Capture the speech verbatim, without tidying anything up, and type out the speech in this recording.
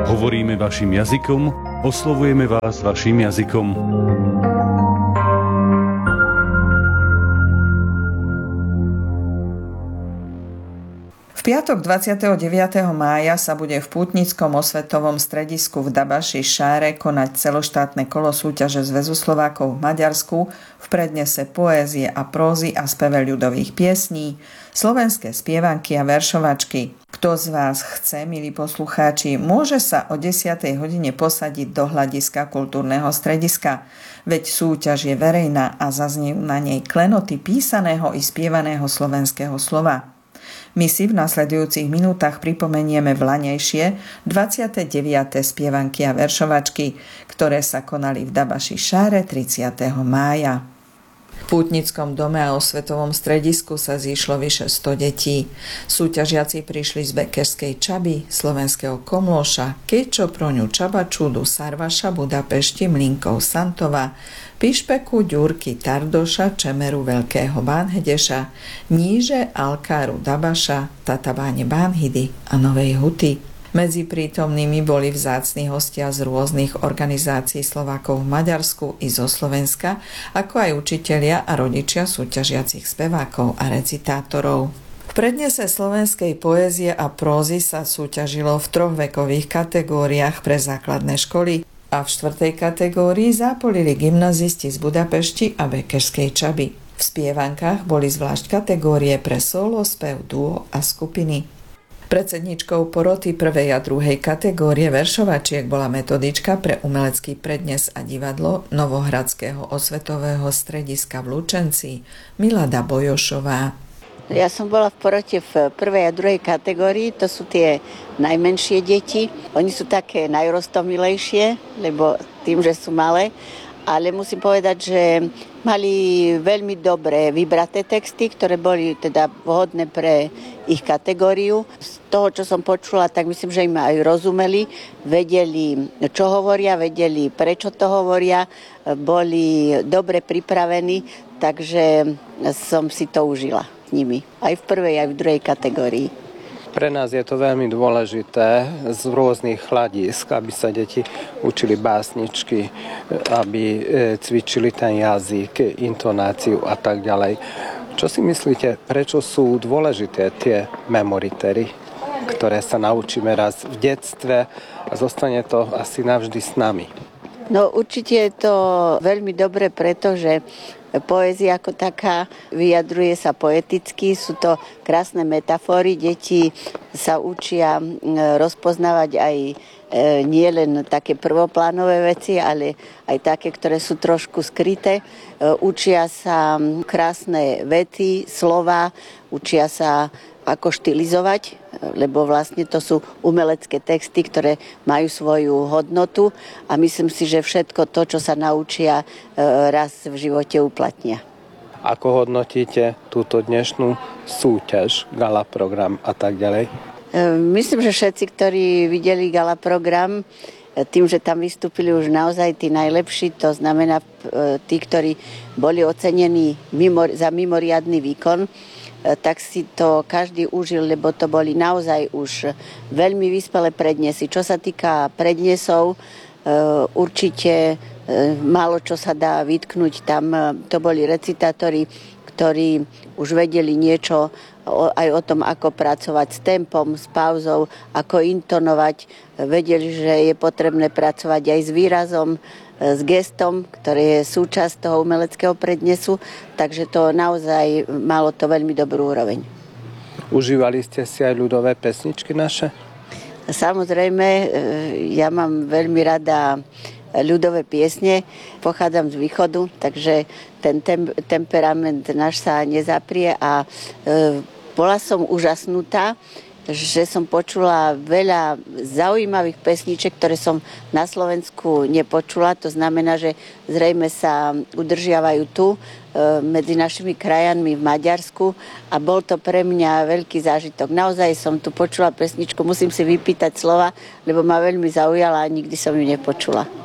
Hovoríme vašim jazykom, oslovujeme vás vašim jazykom. V piatok dvadsiateho deviateho mája sa bude v pútnickom osvetovom stredisku v Dabaši Šáre konať celoštátne kolo súťaže Zväzu Slovákov v Maďarsku v prednese poézie a prózy a speve ľudových piesní, slovenské spievanky a veršovačky. Kto z vás chce, milí poslucháči, môže sa o desiatej hodine posadiť do hľadiska kultúrneho strediska, veď súťaž je verejná a zaznejú na nej klenoty písaného i spievaného slovenského slova. My si v nasledujúcich minútach pripomenieme vlanejšie dvadsiate deviate spievanky a veršovačky, ktoré sa konali v Dabaši Šáre tridsiateho mája. V pútnickom dome a osvetovom stredisku sa zišlo vyše sto detí. Súťažiaci prišli z Bekerskej Čaby, Slovenského Komlóša, Kečo, Proňu, Čabačúdu, Sarvaša, Budapešti, Mlinkov, Santova, Pišpeku, Ďurky, Tardoša, Čemeru, Veľkého Bánhedeša, Níže, Alkáru, Dabaša, Tatabáne, Bánhidy a Novej Huty. Medzi prítomnými boli vzácni hostia z rôznych organizácií Slovákov v Maďarsku i zo Slovenska, ako aj učitelia a rodičia súťažiacich spevákov a recitátorov. V prednese slovenskej poézie a prózy sa súťažilo v troch vekových kategóriách pre základné školy a v štvrtej kategórii zápolili gymnazisti z Budapešti a Bekerskej Čaby. V spievankách boli zvlášť kategórie pre solo, spev, duo a skupiny. Predsedničkou poroty prvej a druhej kategórie veršovačiek bola metodička pre umelecký prednes a divadlo Novohradského osvetového strediska v Lučenci Milada Bojošová. Ja som bola v porote v prvej a druhej kategórii, to sú tie najmenšie deti. Oni sú také najrostomilejšie, lebo tým, že sú malé. Ale musím povedať, že mali veľmi dobre vybraté texty, ktoré boli teda vhodné pre ich kategóriu. Z toho, čo som počula, tak myslím, že im aj rozumeli, vedeli, čo hovoria, vedeli, prečo to hovoria, boli dobre pripravení, takže som si to užila s nimi. Aj v prvej, aj v druhej kategórii. Pre nás je to veľmi dôležité z rôznych hľadisk, aby sa deti učili básničky, aby cvičili ten jazyk, intonáciu a tak ďalej. Čo si myslíte, prečo sú dôležité tie memoritery, ktoré sa naučíme raz v detstve a zostane to asi navždy s nami? No určite je to veľmi dobre, pretože poézia ako taká vyjadruje sa poeticky, sú to krásne metafory, deti sa učia rozpoznávať aj nie len také prvoplánové veci, ale aj také, ktoré sú trošku skryté. Učia sa krásne vety, slova, učia sa ako štilizovať, lebo vlastne to sú umelecké texty, ktoré majú svoju hodnotu a myslím si, že všetko to, čo sa naučia, raz v živote uplatnia. Ako hodnotíte túto dnešnú súťaž, gala program a tak ďalej? Myslím, že všetci, ktorí videli gala program, tým, že tam vystúpili už naozaj tí najlepší, to znamená tí, ktorí boli ocenení za mimoriadny výkon, tak si to každý užil, lebo to boli naozaj už veľmi vyspelé prednesy. Čo sa týka prednesov, určite málo čo sa dá vytknúť. Tam to boli recitátori, ktorí už vedeli niečo aj o tom, ako pracovať s tempom, s pauzou, ako intonovať. Vedeli, že je potrebné pracovať aj s výrazom, s gestom, ktorý je súčasť toho umeleckého prednesu, takže to naozaj malo to veľmi dobrú úroveň. Užívali ste si aj ľudové pesničky naše? Samozrejme, ja mám veľmi rada ľudové piesne, pochádzam z východu, takže ten tem- temperament náš sa nezaprie a e, bola som úžasnutá, že som počula veľa zaujímavých pesniček, ktoré som na Slovensku nepočula. To znamená, že zrejme sa udržiavajú tu medzi našimi krajanmi v Maďarsku a bol to pre mňa veľký zážitok. Naozaj som tu počula pesničku, musím si vypýtať slova, lebo ma veľmi zaujala a nikdy som ju nepočula.